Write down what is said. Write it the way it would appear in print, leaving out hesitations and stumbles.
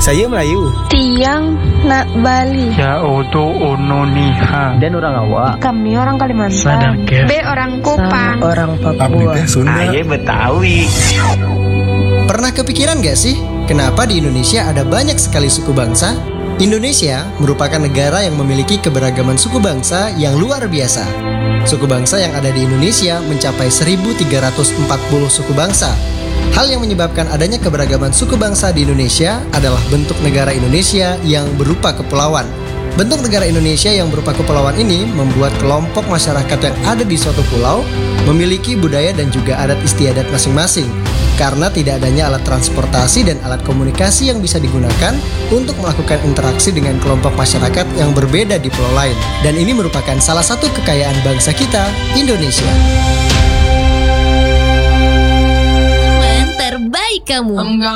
Saya Melayu. Tiang nak Bali. Ya odo ononiha. Dan orang Awak. Kami orang Kalimantan. Sadakes. B orang Kupang. Orang Abdi Papua. teh Sunda. Aye Betawi. Pernah kepikiran gak sih, kenapa di Indonesia ada banyak sekali suku bangsa? Indonesia merupakan negara yang memiliki keberagaman suku bangsa yang luar biasa. Suku bangsa yang ada di Indonesia mencapai 1.340 suku bangsa. Hal yang menyebabkan adanya keberagaman suku bangsa di Indonesia adalah bentuk negara Indonesia yang berupa kepulauan. Bentuk negara Indonesia yang berupa kepulauan ini membuat kelompok masyarakat yang ada di suatu pulau memiliki budaya dan juga adat istiadat masing-masing. Karena tidak adanya alat transportasi dan alat komunikasi yang bisa digunakan untuk melakukan interaksi dengan kelompok masyarakat yang berbeda di pulau lain. Dan ini merupakan salah satu kekayaan bangsa kita, Indonesia. Teman terbaik kamu.